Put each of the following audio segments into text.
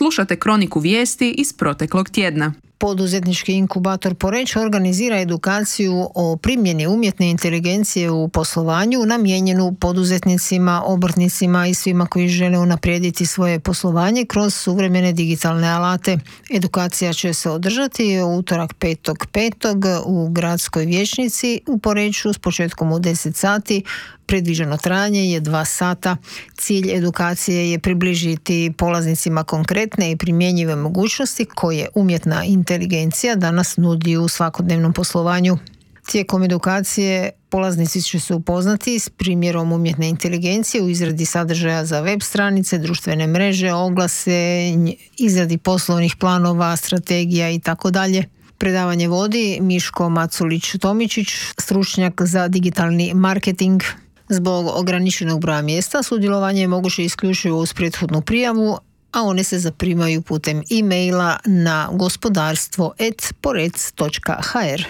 Slušate kroniku vijesti iz proteklog tjedna. Poduzetnički inkubator Poreč organizira edukaciju o primjeni umjetne inteligencije u poslovanju namijenjenu poduzetnicima, obrtnicima i svima koji žele unaprijediti svoje poslovanje kroz suvremene digitalne alate. Edukacija će se održati u utorak 5.5. u gradskoj vijećnici u Poreču s početkom u 10 sati. Predviđeno trajanje je 2 sata. Cilj edukacije je približiti polaznicima konkretne i primjenjive mogućnosti koje umjetna inteligencija danas nudi u svakodnevnom poslovanju. Tijekom edukacije polaznici će se upoznati s primjerom umjetne inteligencije u izradi sadržaja za web stranice, društvene mreže, oglase, izradi poslovnih planova, strategija itd. Predavanje vodi Miško Maculić-Tomičić, stručnjak za digitalni marketing. Zbog ograničenog broja mjesta sudjelovanje je moguće isključivo uz prethodnu prijavu, a one se zaprimaju putem e-maila na gospodarstvo@porec.hr.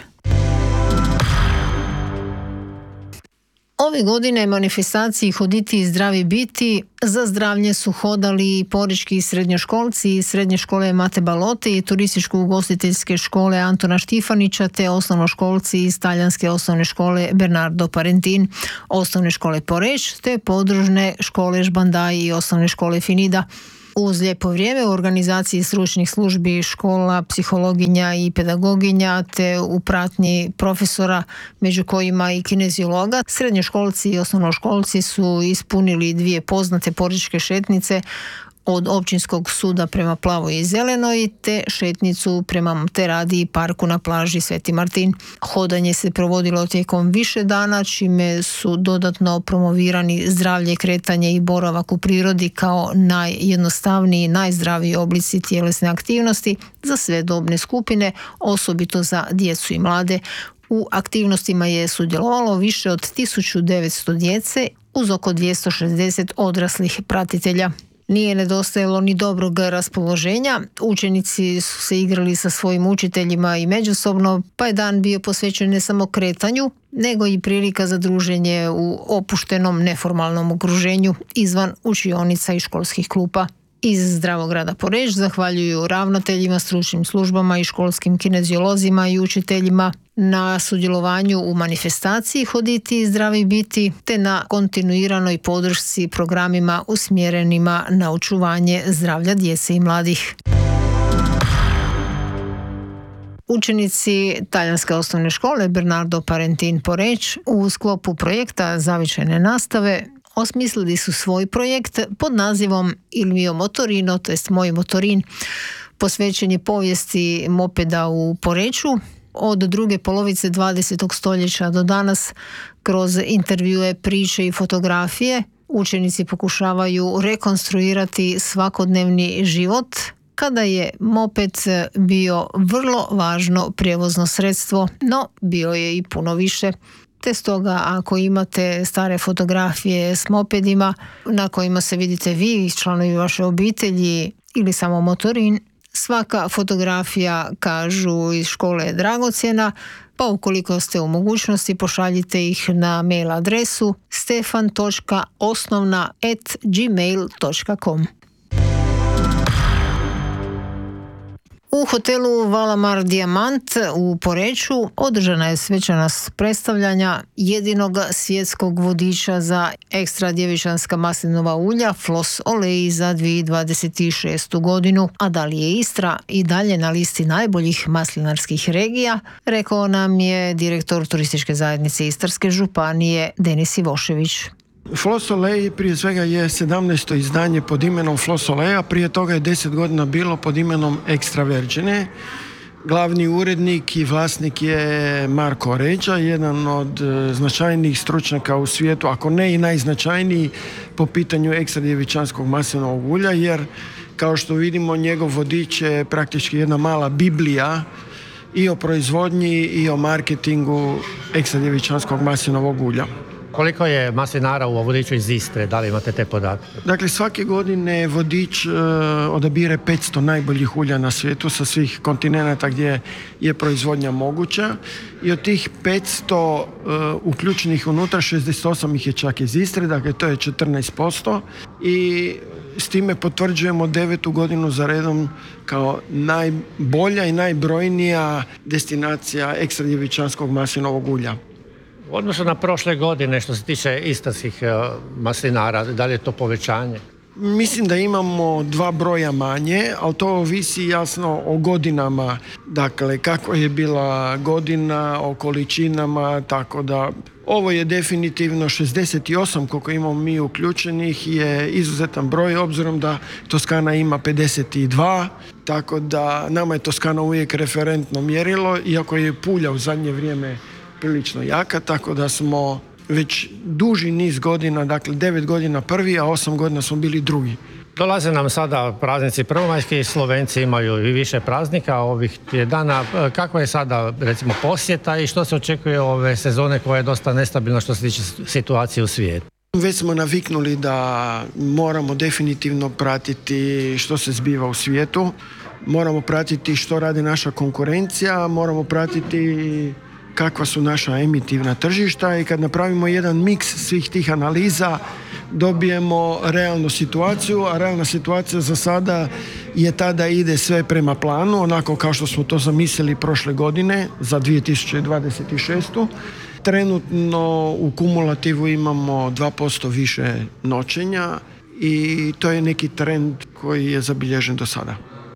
Ove godine manifestaciji Hoditi i zdravi biti za zdravlje su hodali i porečki srednjoškolci iz Srednje škole Mate Balote i Turističko-ugostiteljske škole Antona Štifanića te osnovnoškolci iz Talijanske osnovne škole Bernardo Parentin, osnovne škole Poreč te podružne škole Žbandaj i osnovne škole Finida. Uz lijepo vrijeme u organizaciji stručnih službi škola, psihologinja i pedagoginja te u pratnji profesora, među kojima i kineziologa, srednjoškolci i osnovnoškolci su ispunili 2 poznate porečke šetnice od Općinskog suda prema Plavoj i Zelenoj te šetnicu prema Teradi i parku na plaži Sveti Martin. Hodanje se provodilo tijekom više dana, čime su dodatno promovirani zdravlje, kretanje i boravak u prirodi kao najjednostavniji i najzdraviji oblici tjelesne aktivnosti za sve dobne skupine, osobito za djecu i mlade. U aktivnostima je sudjelovalo više od 1900 djece uz oko 260 odraslih pratitelja. Nije nedostajalo ni dobrog raspoloženja, učenici su se igrali sa svojim učiteljima i međusobno, pa je dan bio posvećen ne samo kretanju, nego i prilika za druženje u opuštenom neformalnom okruženju izvan učionica i školskih klupa. Iz Zdravog grada Poreč zahvaljuju ravnateljima, stručnim službama i školskim kineziolozima i učiteljima na sudjelovanju u manifestaciji Hoditi i zdravi biti te na kontinuiranoj podršci programima usmjerenima na očuvanje zdravlja djece i mladih. Učenici Talijanske osnovne škole Bernardo Parentin Poreč u sklopu projekta zavičajne nastave osmislili su svoj projekt pod nazivom Il mio motorino, to jest Moj motorin. Posvećen je povijesti mopeda u Poreču od druge polovice 20. stoljeća do danas. Kroz intervjue, priče i fotografije učenici pokušavaju rekonstruirati svakodnevni život kada je moped bio vrlo važno prijevozno sredstvo, no bio je i puno više. Te stoga ako imate stare fotografije s mopedima na kojima se vidite vi i članovi vaše obitelji ili samo motorin, svaka fotografija, kažu iz škole, je dragocjena, pa ukoliko ste u mogućnosti pošaljite ih na mail adresu stefan.osnovna@gmail.com. U hotelu Valamar Diamant u Poreču održana je svečana predstavljanja jedinog svjetskog vodiča za ekstra djevičanska maslinova ulja Flos Olej za 2026. godinu. A da li je Istra i dalje na listi najboljih maslinarskih regija, rekao nam je direktor turističke zajednice Istarske županije Denis Ivošević. Flos Olej prije svega je 17. izdanje pod imenom Flos Oleja, prije toga je 10 godina bilo pod imenom Extra Vergine. Glavni urednik i vlasnik je Marko Ređa, jedan od značajnijih stručnjaka u svijetu, ako ne i najznačajniji po pitanju ekstra djevičanskog maslinovog ulja, jer kao što vidimo njegov vodič je praktički jedna mala biblija i o proizvodnji i o marketingu ekstra djevičanskog maslinovog ulja. Koliko je maslinara u vodiču iz Istre? Da li imate te podatke? Dakle, svake godine vodič odabire 500 najboljih ulja na svijetu sa svih kontinenata gdje je proizvodnja moguća i od tih 500 uključenih unutra 68 ih je čak iz Istre, dakle to je 14% i s time potvrđujemo 9. godinu za redom kao najbolja i najbrojnija destinacija ekstra djevičanskog maslinovog ulja. U odnosu na prošle godine, što se tiče istarskih maslinara, da li je to povećanje? Mislim da imamo 2 broja manje, ali to ovisi jasno o godinama. Dakle, kako je bila godina, o količinama, tako da ovo je definitivno 68 koliko imamo mi uključenih je izuzetan broj, obzirom da Toskana ima 52, tako da nama je Toskana uvijek referentno mjerilo, iako je Pulja u zadnje vrijeme prilično jaka, tako da smo već duži niz godina, dakle 9 godina prvi, a 8 godina smo bili drugi. Dolaze nam sada praznici prvomajski, Slovenci imaju i više praznika ovih dana. Kakva je sada recimo posjeta i što se očekuje ove sezone koja je dosta nestabilna što se tiče situacije u svijetu? Već smo naviknuli da moramo definitivno pratiti što se zbiva u svijetu, moramo pratiti što radi naša konkurencija, moramo pratiti kakva su naša emitivna tržišta i kad napravimo jedan miks svih tih analiza dobijemo realnu situaciju, a realna situacija za sada je ta da ide sve prema planu, onako kao što smo to zamislili prošle godine za 2026. Trenutno u kumulativu imamo 2% više noćenja i to je neki trend koji je zabilježen do sada.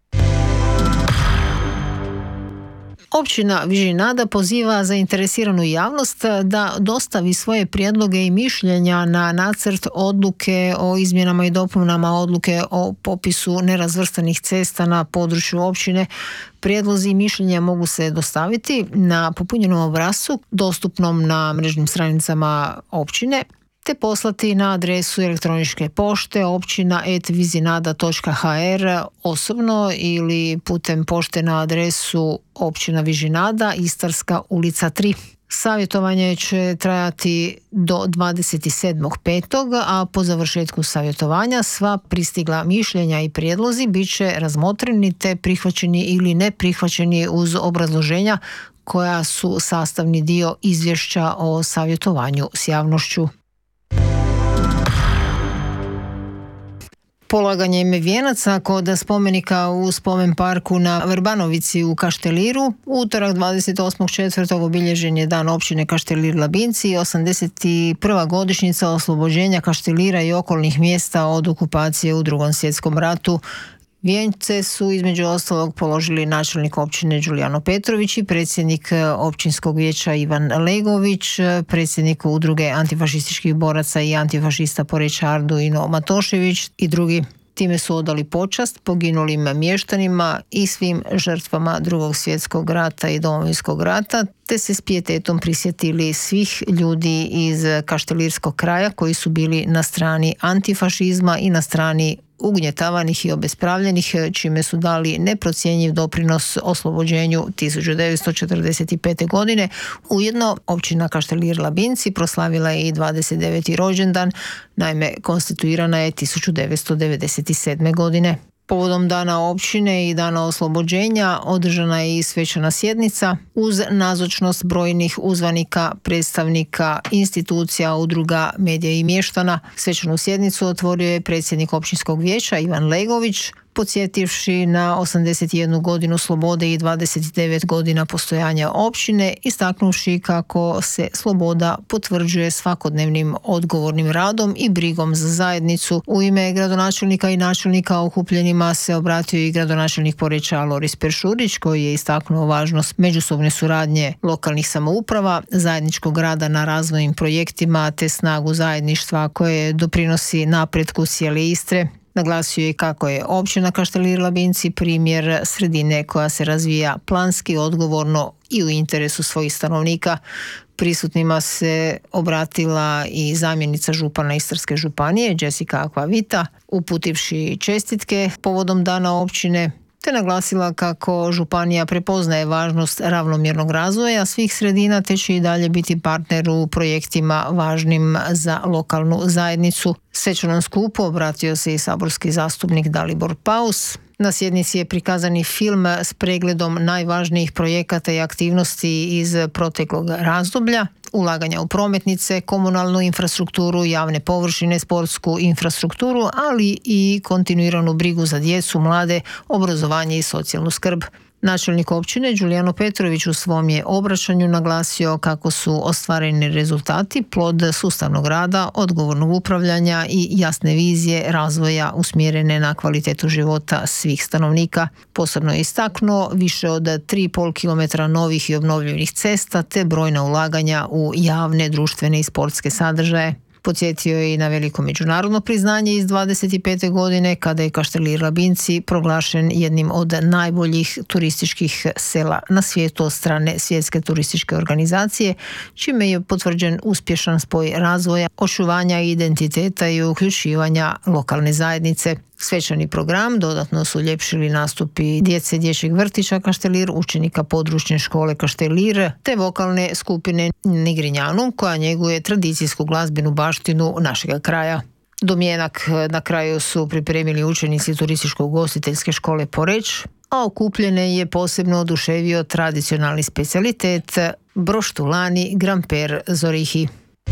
Općina Vižinada poziva zainteresiranu javnost da dostavi svoje prijedloge i mišljenja na nacrt odluke o izmjenama i dopunama odluke o popisu nerazvrstanih cesta na području općine. Prijedlozi i mišljenja mogu se dostaviti na popunjenom obrascu dostupnom na mrežnim stranicama općine te poslati na adresu elektroničke pošte općina@vizinada.hr osobno ili putem pošte na adresu općina Vižinada, Istarska ulica 3. Savjetovanje će trajati do 27.5., a po završetku savjetovanja sva pristigla mišljenja i prijedlozi bit će razmotreni te prihvaćeni ili neprihvaćeni uz obrazloženja koja su sastavni dio izvješća o savjetovanju s javnošću. Polaganjem vijenaca kod spomenika u spomen parku na Vrbanovici u Kašteliru, utorak 28.4. obilježen je dan općine Kaštelir Labinci i 81. godišnjica oslobođenja Kaštelira i okolnih mjesta od okupacije u Drugom svjetskom ratu. Vijence su između ostalog položili načelnik općine Đulijano Petrović i predsjednik općinskog vijeća Ivan Legović, predsjednik udruge antifašističkih boraca i antifašista Poreča Arduino Matošević i drugi. Time su odali počast poginulim mještanima i svim žrtvama Drugog svjetskog rata i Domovinskog rata, te se s pijetetom prisjetili svih ljudi iz kaštelirskog kraja koji su bili na strani antifašizma i na strani ugnjetavanih i obespravljenih, čime su dali neprocjenjiv doprinos oslobođenju 1945. godine. Ujedno, općina Kaštelir Labinci proslavila je i 29. rođendan, naime konstituirana je 1997. godine. Povodom dana općine i dana oslobođenja održana je i svečana sjednica uz nazočnost brojnih uzvanika, predstavnika institucija, udruga, medija i mještana. Svečanu sjednicu otvorio je predsjednik općinskog vijeća Ivan Legović, podsjetivši na 81 godinu slobode i 29 godina postojanja općine, istaknuvši kako se sloboda potvrđuje svakodnevnim odgovornim radom i brigom za zajednicu. U ime gradonačelnika i načelnika okupljenima se obratio i gradonačelnik Poreča Loris Peršurić, koji je istaknuo važnost međusobne suradnje lokalnih samouprava, zajedničkog rada na razvojnim projektima te snagu zajedništva koje doprinosi napretku cijele Istre. Naglasio je kako je općina Kaštelir Labinci primjer sredine koja se razvija planski, odgovorno i u interesu svojih stanovnika. Prisutnima se obratila i zamjenica župana Istarske županije Jessica Aquavita, uputivši čestitke povodom dana općine, te naglasila kako županija prepoznaje važnost ravnomjernog razvoja svih sredina te će i dalje biti partner u projektima važnim za lokalnu zajednicu. Svečanom skupu obratio se i saborski zastupnik Dalibor Paus. Na sjednici je prikazani film s pregledom najvažnijih projekata i aktivnosti iz proteklog razdoblja, ulaganja u prometnice, komunalnu infrastrukturu, javne površine, sportsku infrastrukturu, ali i kontinuiranu brigu za djecu, mlade, obrazovanje i socijalnu skrb. Načelnik općine Đulijano Petrović u svom je obraćanju naglasio kako su ostvareni rezultati plod sustavnog rada, odgovornog upravljanja i jasne vizije razvoja usmjerene na kvalitetu života svih stanovnika. Posebno je istaknuo više od 3,5 km novih i obnovljenih cesta te brojna ulaganja u javne, društvene i sportske sadržaje. Podsjetio je i na veliko međunarodno priznanje iz 25. godine kada je Kaštelir Labinci proglašen jednim od najboljih turističkih sela na svijetu od strane Svjetske turističke organizacije, čime je potvrđen uspješan spoj razvoja, očuvanja identiteta i uključivanja lokalne zajednice. Svečani program dodatno su uljepšili nastupi djece dječjeg vrtića Kaštelir, učenika područne škole Kaštelir te vokalne skupine Nigrinjanu koja njeguje tradicijsku glazbenu baštinu našega kraja. Domjenak na kraju su pripremili učenici turističko-ugostiteljske škole Poreč, a okupljene je posebno oduševio tradicionalni specijalitet broštulani Gramper Zorihi.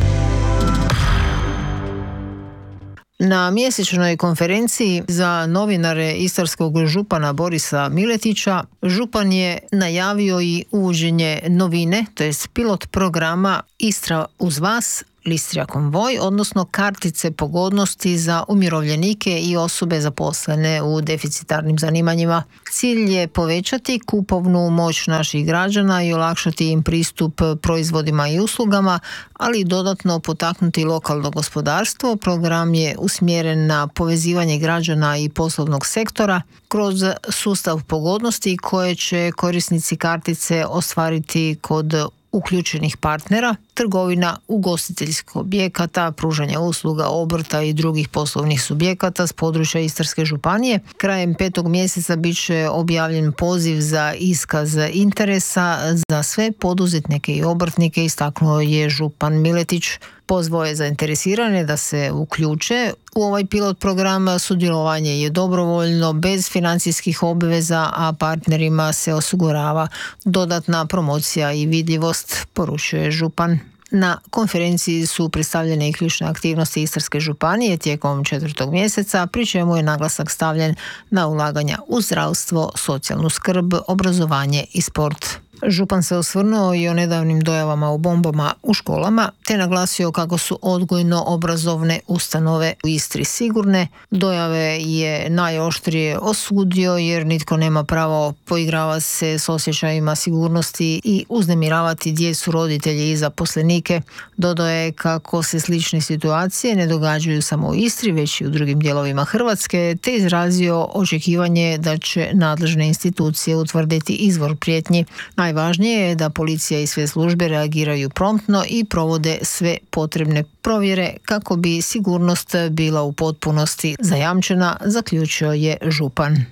Na mjesečnoj konferenciji za novinare istarskog župana Borisa Miletića, župan je najavio i uvođenje novine, to jest pilot programa Istra uz vas, Listrija konvoj, odnosno kartice pogodnosti za umirovljenike i osobe zaposlene u deficitarnim zanimanjima. Cilj je povećati kupovnu moć naših građana i olakšati im pristup proizvodima i uslugama, ali i dodatno potaknuti lokalno gospodarstvo. Program je usmjeren na povezivanje građana i poslovnog sektora kroz sustav pogodnosti koje će korisnici kartice ostvariti kod uključenih partnera, trgovina, ugostiteljskih objekata, pružanja usluga, obrta i drugih poslovnih subjekata s područja Istarske županije. Krajem 5. mjeseca bit će objavljen poziv za iskaz interesa za sve poduzetnike i obrtnike, istaknuo je župan Miletić. Pozvao je zainteresirane da se uključe u ovaj pilot program. Sudjelovanje je dobrovoljno, bez financijskih obveza, a partnerima se osigurava dodatna promocija i vidljivost, poručuje župan. Na konferenciji su predstavljene i ključne aktivnosti Istarske županije tijekom 4. mjeseca, pri čemu je naglasak stavljen na ulaganja u zdravstvo, socijalnu skrb, obrazovanje i sport. Župan se osvrnuo i o nedavnim dojavama o bombama u školama, te naglasio kako su odgojno-obrazovne ustanove u Istri sigurne. Dojave je najoštrije osudio jer nitko nema pravo poigravati se s osjećajima sigurnosti i uznemiravati djecu, roditelje i zaposlenike. Dodao je kako se slične situacije ne događaju samo u Istri, već i u drugim dijelovima Hrvatske, te izrazio očekivanje da će nadležne institucije utvrditi izvor prijetnji. Najvažnije je da policija i sve službe reagiraju promptno i provode sve potrebne provjere kako bi sigurnost bila u potpunosti zajamčena, zaključio je župan.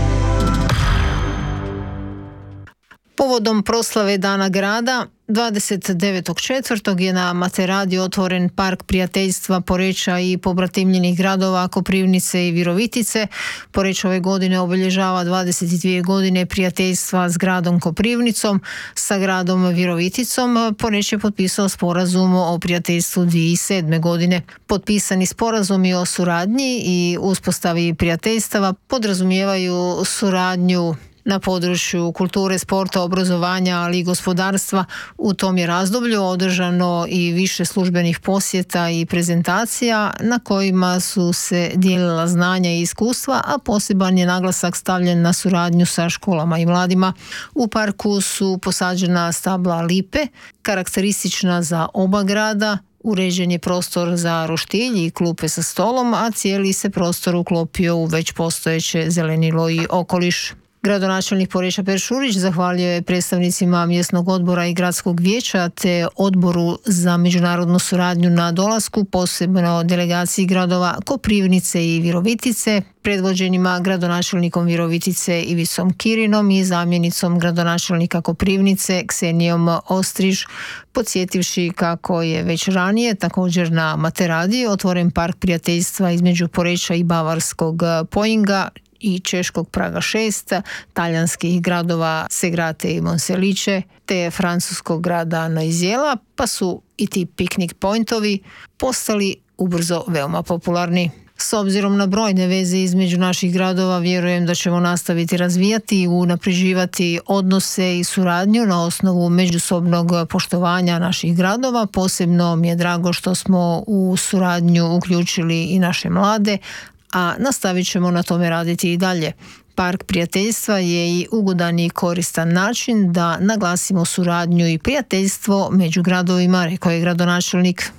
Povodom proslave Dana grada 29.4. je na Materadi otvoren park prijateljstva Poreča i pobratimljenih gradova Koprivnice i Virovitice. Poreč ove godine obilježava 22 godine prijateljstva s gradom Koprivnicom. Sa gradom Viroviticom Poreč je potpisao sporazum o prijateljstvu 2007. godine. Potpisani sporazumi o suradnji i uspostavi prijateljstava podrazumijevaju suradnju na području kulture, sporta, obrazovanja, ali i gospodarstva. U tom je razdoblju održano i više službenih posjeta i prezentacija na kojima su se dijelila znanja i iskustva, a poseban je naglasak stavljen na suradnju sa školama i mladima. U parku su posađena stabla lipe, karakteristična za oba grada, uređen je prostor za roštilj i klupe sa stolom, a cijeli se prostor uklopio u već postojeće zelenilo i okoliš. Gradonačelnik Poreča Peršurić zahvalio je predstavnicima mjesnog odbora i gradskog vijeća te odboru za međunarodnu suradnju na dolasku, posebno delegaciji gradova Koprivnice i Virovitice, predvođenima gradonačelnikom Virovitice Ivisom Kirinom i zamjenicom gradonačelnika Koprivnice Ksenijom Ostriž, podsjetivši kako je već ranije također na Materadi otvoren park prijateljstva između Poreča i bavarskog Poinga i češkog Praga 6, talijanskih gradova Segrate i Monselice, te francuskog grada Noisijela, pa su i ti piknik pointovi postali ubrzo veoma popularni. S obzirom na brojne veze između naših gradova, vjerujem da ćemo nastaviti razvijati i unapređivati odnose i suradnju na osnovu međusobnog poštovanja naših gradova. Posebno mi je drago što smo u suradnju uključili i naše mlade, a nastavit ćemo na tome raditi i dalje. Park prijateljstva je i ugodan i koristan način da naglasimo suradnju i prijateljstvo među gradovima, rekao je gradonačelnik.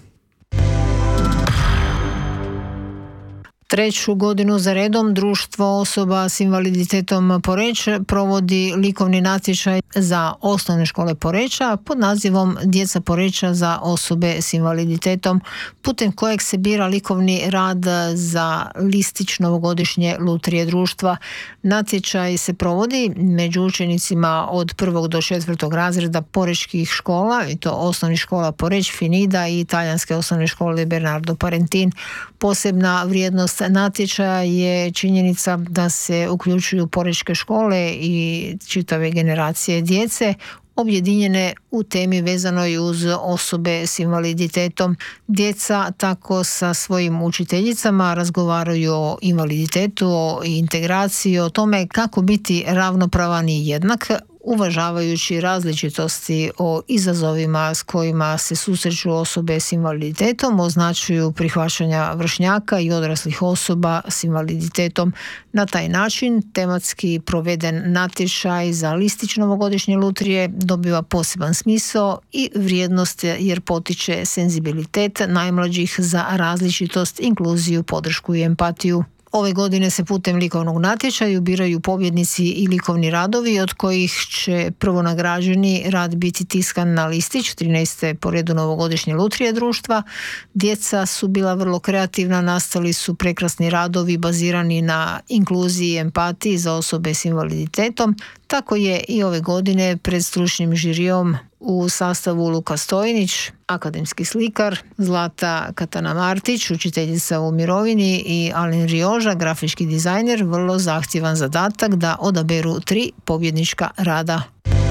Treću godinu za redom Društvo osoba s invaliditetom Poreč provodi likovni natječaj za osnovne škole Poreča pod nazivom Djeca Poreča za osobe s invaliditetom, putem kojeg se bira likovni rad za listić novogodišnje lutrije društva. Natječaj se provodi među učenicima od 1. do 4. razreda porečkih škola, i to osnovnih škola Poreč, Finida i talijanske osnovne škole Bernardo Parentin. Posebna vrijednost natječaja je činjenica da se uključuju porečke škole i čitave generacije djece objedinjene u temi vezanoj uz osobe s invaliditetom. Djeca tako sa svojim učiteljicama razgovaraju o invaliditetu, o integraciji, o tome kako biti ravnopravan i jednak, uvažavajući različitosti, o izazovima s kojima se susreću osobe s invaliditetom, označuju prihvaćanja vršnjaka i odraslih osoba s invaliditetom. Na taj način tematski proveden natječaj za listić novogodišnje lutrije dobiva poseban smisao i vrijednost jer potiče senzibilitet najmlađih za različitost, inkluziju, podršku i empatiju. Ove godine se putem likovnog natječaja biraju pobjednici i likovni radovi, od kojih će prvonagrađeni rad biti tiskan na listić 13. po redu novogodišnje lutrije društva. Djeca su bila vrlo kreativna, nastali su prekrasni radovi bazirani na inkluziji i empatiji za osobe s invaliditetom. Tako je i ove godine pred stručnim žirijom u sastavu Luka Stojnić, akademski slikar, Zlata Katana-Martić, učiteljica u mirovini, i Alen Rioža, grafički dizajner, vrlo zahtjevan zadatak da odaberu 3 pobjednička rada.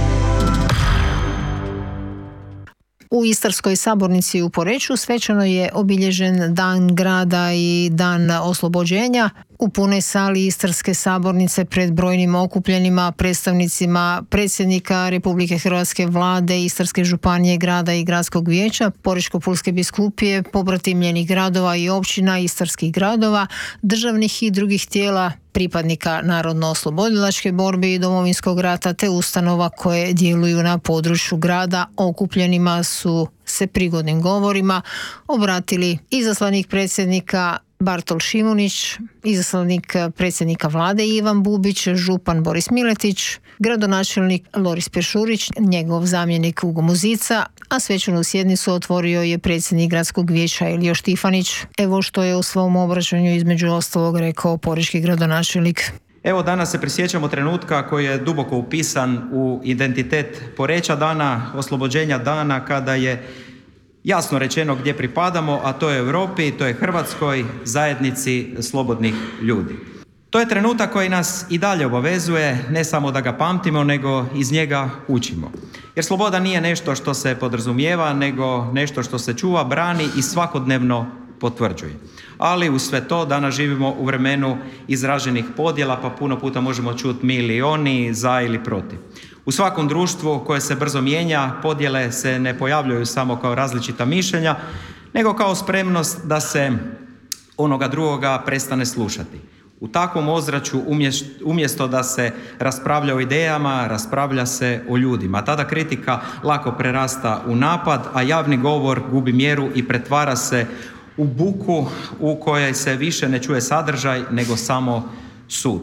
U Istarskoj sabornici u Poreču svečano je obilježen Dan grada i Dan oslobođenja. U punoj sali Istarske sabornice pred brojnim okupljenima, predstavnicima predsjednika Republike Hrvatske, vlade, Istarske županije, grada i gradskog vijeća, Porečko-pulske biskupije, pobratimljenih gradova i općina, istarskih gradova, državnih i drugih tijela, pripadnika narodno-oslobodilačke borbe i Domovinskog rata te ustanova koje djeluju na području grada. Okupljenima su se prigodnim govorima obratili izaslanik predsjednika Bartol Šimunić, izaslanik predsjednika vlade Ivan Bubić, župan Boris Miletić, gradonačelnik Loris Peršurić, njegov zamjenik Ugo Muzica, a svečanu sjednicu otvorio je predsjednik gradskog vijeća Elio Štifanić. Evo što je u svom obraćanju između ostalog rekao porečki gradonačelnik. Evo danas se prisjećamo trenutka koji je duboko upisan u identitet Poreča, dana oslobođenja, dana kada je jasno rečeno gdje pripadamo, a to je Europi, to je Hrvatskoj zajednici slobodnih ljudi. To je trenutak koji nas i dalje obavezuje, ne samo da ga pamtimo, nego iz njega učimo. Jer sloboda nije nešto što se podrazumijeva, nego nešto što se čuva, brani i svakodnevno potvrđuje. Ali uz sve to danas živimo u vremenu izraženih podjela, pa puno puta možemo čuti mi ili oni, za ili protiv. U svakom društvu koje se brzo mijenja, podjele se ne pojavljuju samo kao različita mišljenja, nego kao spremnost da se onoga drugoga prestane slušati. U takvom ozračju umjesto da se raspravlja o idejama, raspravlja se o ljudima. Tada kritika lako prerasta u napad, a javni govor gubi mjeru i pretvara se u buku u kojoj se više ne čuje sadržaj, nego samo sud.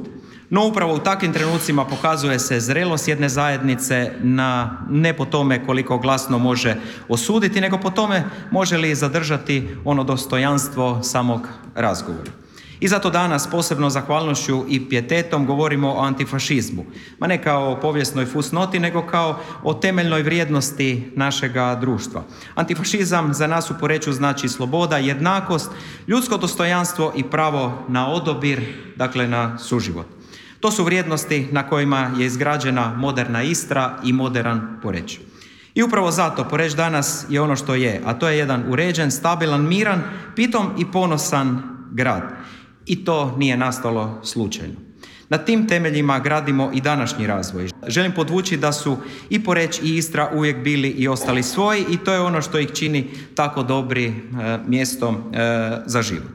No upravo u takvim trenucima pokazuje se zrelost jedne zajednice ne po tome koliko glasno može osuditi, nego po tome može li zadržati ono dostojanstvo samog razgovora. I zato danas posebno zahvalnošću i pijetetom govorimo o antifašizmu. Ma ne kao o povijesnoj fusnoti, nego kao o temeljnoj vrijednosti našega društva. Antifašizam za nas u Poreču znači sloboda, jednakost, ljudsko dostojanstvo i pravo na odabir, dakle na suživot. To su vrijednosti na kojima je izgrađena moderna Istra i moderan Poreč. I upravo zato Poreč danas je ono što je, a to je jedan uređen, stabilan, miran, pitom i ponosan grad. I to nije nastalo slučajno. Na tim temeljima gradimo i današnji razvoj. Želim podvući da su i Poreč i Istra uvijek bili i ostali svoji i to je ono što ih čini tako dobri mjestom za život.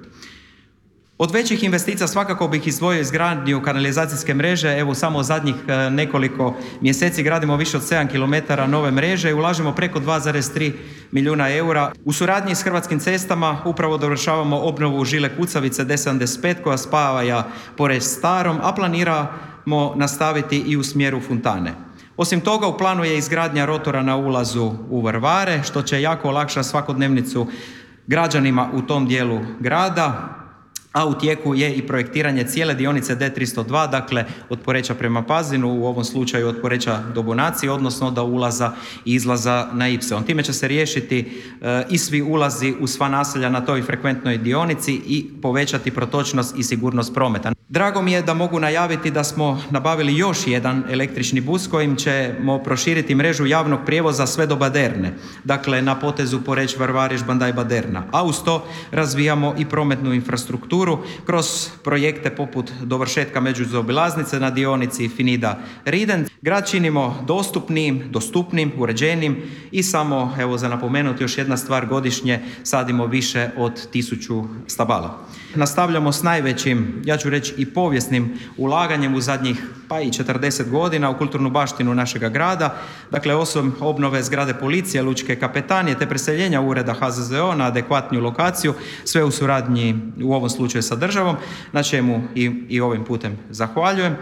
Od većih investicija svakako bih izdvojio izgradnju kanalizacijske mreže. Evo samo zadnjih nekoliko mjeseci gradimo više od 7 km nove mreže i ulažemo preko 2,3 milijuna eura. U suradnji s Hrvatskim cestama upravo dovršavamo obnovu žile kucavice D75 koja spaja Poreč s Starom, a planiramo nastaviti i u smjeru Fontane. Osim toga u planu je izgradnja rotora na ulazu u Varvare, što će jako olakšati svakodnevnicu građanima u tom dijelu grada. A u tijeku je i projektiranje cijele dionice D302, dakle od Poreča prema Pazinu, u ovom slučaju od Poreča do Bonacije, odnosno do ulaza i izlaza na Ipsilon. Time će se riješiti i svi ulazi u sva naselja na toj frekventnoj dionici i povećati protočnost i sigurnost prometa. Drago mi je da mogu najaviti da smo nabavili još jedan električni bus kojim ćemo proširiti mrežu javnog prijevoza sve do Baderne, dakle na potezu Poreč, Varvariš, Bandaj, Baderna. A uz to razvijamo i prometnu infrastrukturu kroz projekte poput dovršetka međuzaobilaznice na dionici Finida-Riden. Grad činimo dostupnim, uređenim i samo, evo za napomenuti još jedna stvar, godišnje sadimo više od 1000 stabala. Nastavljamo s najvećim, ja ću reći i povijesnim ulaganjem u zadnjih pa i 40 godina u kulturnu baštinu našega grada. Dakle, osim obnove zgrade policije, lučke kapetanije te preseljenja ureda HZZO na adekvatniju lokaciju, sve u suradnji u ovom slučaju sa državom, na čemu i ovim putem zahvaljujem.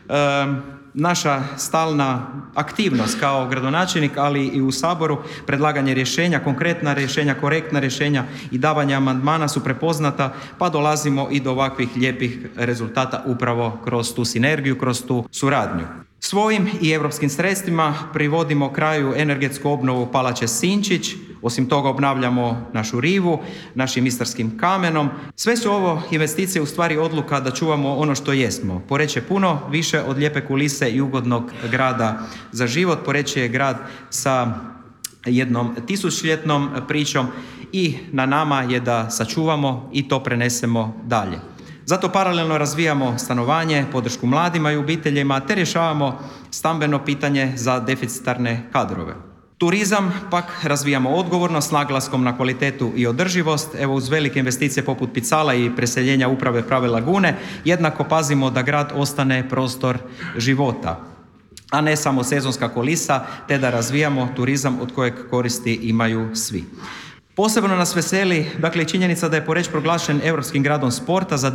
Naša stalna aktivnost kao gradonačelnik, ali i u Saboru, predlaganje rješenja, konkretna rješenja, korektna rješenja i davanje amandmana su prepoznata, pa dolazimo i do ovakvih lijepih rezultata upravo kroz tu sinergiju, kroz tu suradnju. Svojim i europskim sredstvima privodimo kraju energetsku obnovu Palače Sinčić, osim toga obnavljamo našu rivu, našim istarskim kamenom. Sve su ovo investicije u stvari odluka da čuvamo ono što jesmo. Poreč je puno više od lijepe kulise i ugodnog grada za život. Poreč je grad sa jednom tisućljetnom pričom i na nama je da sačuvamo i to prenesemo dalje. Zato paralelno razvijamo stanovanje, podršku mladima i obiteljima, te rješavamo stambeno pitanje za deficitarne kadrove. Turizam pak razvijamo odgovorno s naglaskom na kvalitetu i održivost. Evo uz velike investicije poput Picala i preseljenja uprave Prave Lagune, jednako pazimo da grad ostane prostor života, a ne samo sezonska kulisa, te da razvijamo turizam od kojeg koristi imaju svi. Posebno nas veseli, dakle, činjenica da je Poreč proglašen Europskim gradom sporta za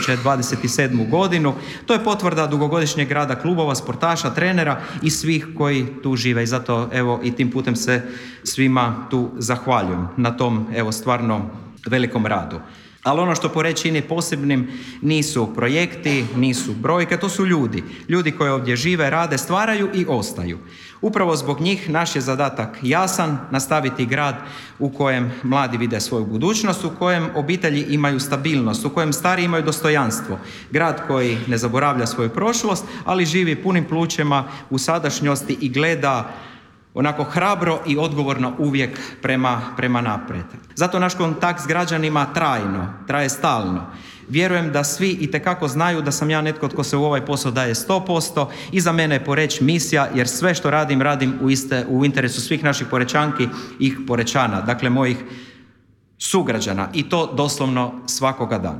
2027. godinu. To je potvrda dugogodišnjeg rada klubova, sportaša, trenera i svih koji tu žive. I zato, evo, i tim putem se svima tu zahvaljujem na tom, evo, stvarno velikom radu. Ali ono što Poreč čini posebnim nisu projekti, nisu brojke, to su ljudi. Ljudi koji ovdje žive, rade, stvaraju i ostaju. Upravo zbog njih naš je zadatak jasan, nastaviti grad u kojem mladi vide svoju budućnost, u kojem obitelji imaju stabilnost, u kojem stari imaju dostojanstvo. Grad koji ne zaboravlja svoju prošlost, ali živi punim plućima u sadašnjosti i gleda onako hrabro i odgovorno uvijek prema naprijed. Zato naš kontakt s građanima traje stalno. Vjerujem da svi itekako znaju da sam ja netko tko se u ovaj posao daje 100% i za mene je Poreč misija, jer sve što radim u interesu svih naših Porečanki i Porečana, dakle mojih sugrađana, i to doslovno svakoga dana.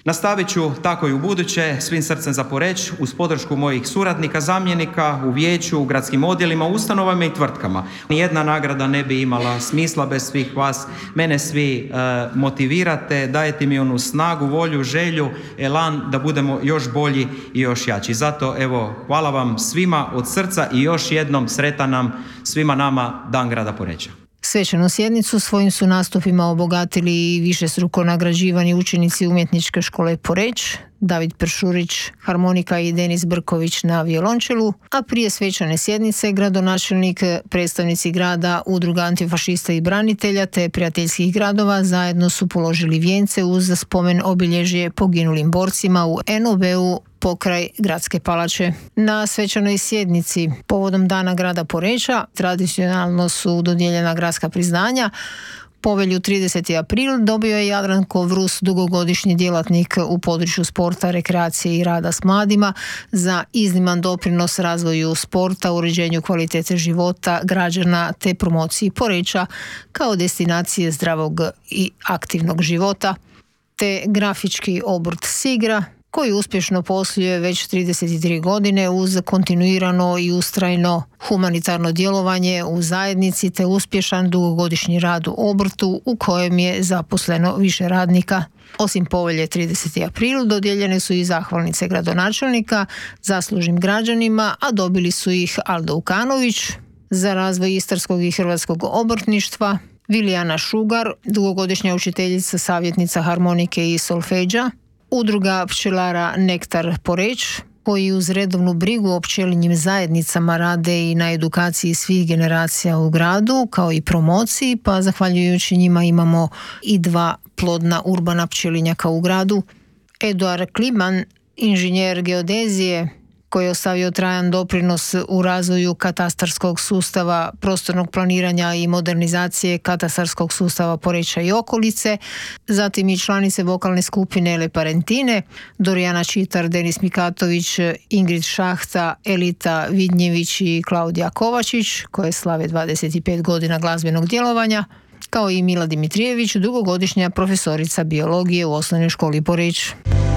Nastavit ću tako i u buduće, svim srcem za Poreč, uz podršku mojih suradnika, zamjenika, u vijeću, u gradskim odjelima, ustanovama i tvrtkama. Nijedna nagrada ne bi imala smisla bez svih vas. Mene svi motivirate, dajete mi onu snagu, volju, želju, elan da budemo još bolji i još jači. Zato evo, hvala vam svima od srca i još jednom sretan nam svima nama Dan grada Poreča. Svečanu sjednicu svojim su nastupima obogatili i višestruko nagrađivani učenici Umjetničke škole Poreč, David Peršurić, harmonika i Denis Brković na violončelu, a prije svečane sjednice gradonačelnik, predstavnici grada, udruga antifašista i branitelja te prijateljskih gradova zajedno su položili vijence uz spomen obilježje poginulim borcima u NOB-u pokraj Gradske palače. Na svečanoj sjednici povodom Dana grada Poreča tradicionalno su dodijeljena gradska priznanja. Povelju 30. april dobio je Jadranko Vrus, dugogodišnji djelatnik u području sporta, rekreacije i rada s mladima, za izniman doprinos razvoju sporta, uređenju kvalitete života građana te promociji Poreča kao destinacije zdravog i aktivnog života, te grafički obrt Sigra, koji uspješno posluje već 33 godine uz kontinuirano i ustrajno humanitarno djelovanje u zajednici te uspješan dugogodišnji rad u obrtu u kojem je zaposleno više radnika. Osim povelje 30. april dodijeljene su i zahvalnice gradonačelnika zaslužnim građanima, a dobili su ih Aldo Ukanović za razvoj istarskog i hrvatskog obrtništva, Vilijana Šugar, dugogodišnja učiteljica, savjetnica harmonike i solfeđa, Udruga pčelara Nektar Poreč, koji uz redovnu brigu o pčelinjim zajednicama rade i na edukaciji svih generacija u gradu, kao i promociji, pa zahvaljujući njima imamo i 2 plodna urbana pčelinjaka u gradu. Eduard Kliman, inženjer geodezije, koji je ostavio trajan doprinos u razvoju katastarskog sustava, prostornog planiranja i modernizacije katastarskog sustava Poreča i okolice, zatim i članice vokalne skupine Le Parentine, Dorijana Čitar, Denis Mikatović, Ingrid Šahta, Elita Vidnjević i Klaudija Kovačić, koje slave 25 godina glazbenog djelovanja, kao i Mila Dimitrijević, dugogodišnja profesorica biologije u osnovnoj školi Poreč.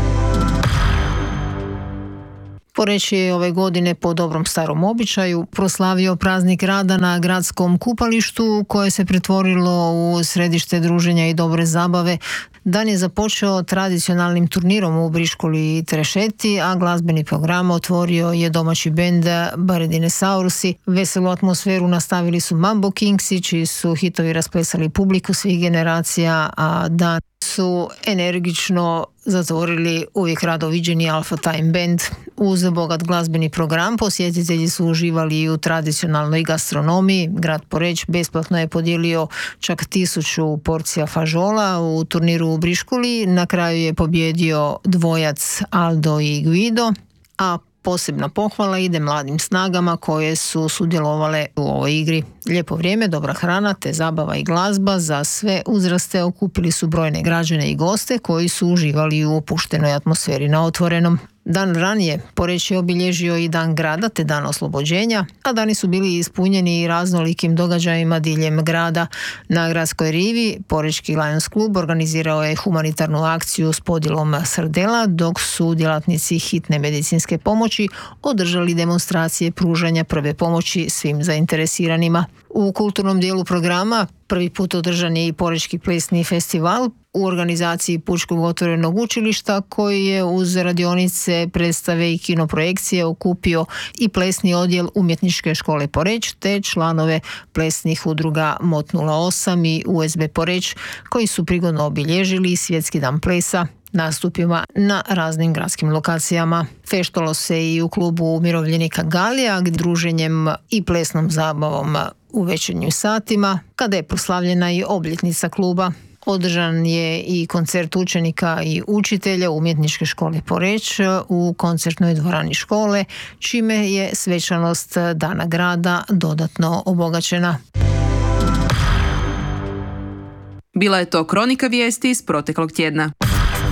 Poreč je ove godine po dobrom starom običaju proslavio praznik rada na gradskom kupalištu koje se pretvorilo u središte druženja i dobre zabave. Dan je započeo tradicionalnim turnirom u Briškuli Trešeti, a glazbeni program otvorio je domaći bend Baredinessaurusi. Veselu atmosferu nastavili su Mambo Kingsi, čiji su hitovi rasplesali publiku svih generacija, a dan su energično zatvorili uvijek rado viđeni Alpha Time Band. Uz bogat glazbeni program posjetitelji su uživali i u tradicionalnoj gastronomiji. Grad Poreč besplatno je podijelio čak 1000 porcija fažola u turniru u Briškuli. Na kraju je pobjedio dvojac Aldo i Guido, a posebna pohvala ide mladim snagama koje su sudjelovale u ovoj igri. Lijepo vrijeme, dobra hrana te zabava i glazba za sve uzraste okupili su brojne građane i goste koji su uživali u opuštenoj atmosferi na otvorenom. Dan ranije Poreč je obilježio i Dan grada te Dan oslobođenja, a dani su bili ispunjeni i raznolikim događajima diljem grada. Na gradskoj rivi Porečki Lions klub organizirao je humanitarnu akciju s podjelom srdela, dok su djelatnici hitne medicinske pomoći održali demonstracije pružanja prve pomoći svim zainteresiranima. U kulturnom dijelu programa prvi put održan je i Porečki plesni festival u organizaciji Pučkog otvorenog učilišta, koji je uz radionice, predstave i kinoprojekcije okupio i plesni odjel Umjetničke škole Poreč te članove plesnih udruga MOT 08 i USB Poreč, koji su prigodno obilježili Svjetski dan plesa nastupima na raznim gradskim lokacijama. Feštalo se i u klubu umirovljenika Galija, druženjem i plesnom zabavom u večernjim satima, kada je proslavljena i obljetnica kluba. Održan je i koncert učenika i učitelja Umjetničke škole Poreč u koncertnoj dvorani škole, čime je svečanost Dana grada dodatno obogaćena. Bila je to kronika vijesti iz proteklog tjedna.